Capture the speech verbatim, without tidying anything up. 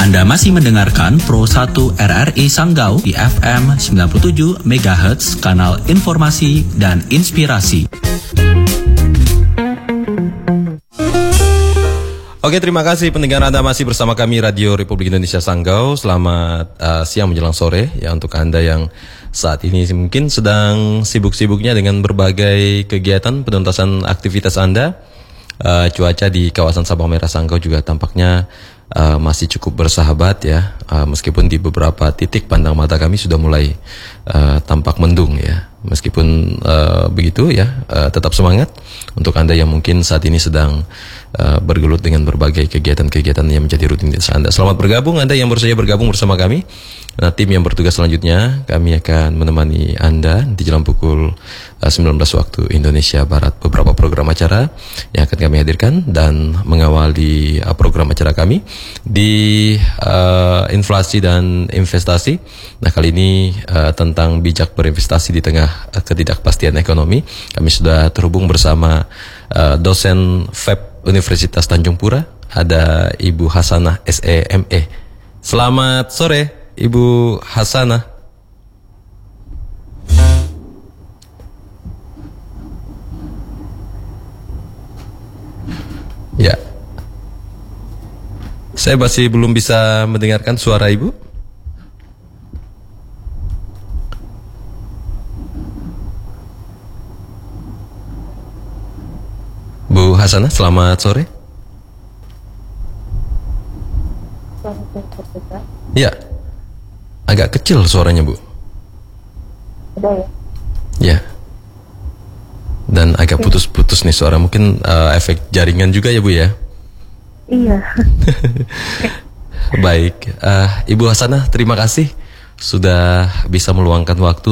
Anda masih mendengarkan Pro satu R R I Sanggau di F M sembilan puluh tujuh megahertz, kanal informasi dan inspirasi. Oke, terima kasih pendengar, Anda masih bersama kami Radio Republik Indonesia Sanggau. Selamat uh, siang menjelang sore ya untuk Anda yang saat ini mungkin sedang sibuk-sibuknya dengan berbagai kegiatan penuntasan aktivitas Anda. Uh, cuaca di kawasan Sabang Merah Sanggau juga tampaknya uh, masih cukup bersahabat ya, uh, meskipun di beberapa titik pandang mata kami sudah mulai uh, tampak mendung ya. Meskipun uh, begitu ya, uh, tetap semangat untuk Anda yang mungkin saat ini sedang uh, bergelut dengan berbagai kegiatan-kegiatan yang menjadi rutinitas Anda. Selamat bergabung Anda yang baru saja bergabung bersama kami. Nah, tim yang bertugas selanjutnya kami akan menemani Anda di jam pukul uh, sembilan belas waktu Indonesia Barat. Beberapa program acara yang akan kami hadirkan dan mengawali uh, program acara kami di uh, inflasi dan investasi. Nah, kali ini uh, tentang bijak berinvestasi di tengah ketidakpastian ekonomi. Kami sudah terhubung bersama uh, dosen F E B Universitas Tanjung Pura, ada Ibu Hasanah S E M E. Selamat sore Ibu Hasanah. Ya, saya masih belum bisa mendengarkan suara Ibu. Bu Hasanah, selamat sore. Ya, agak kecil suaranya Bu. Ada ya? Ya. Dan agak putus-putus nih suara. Mungkin uh, efek jaringan juga ya Bu ya? Iya. Baik, uh, Ibu Hasanah, terima kasih sudah bisa meluangkan waktu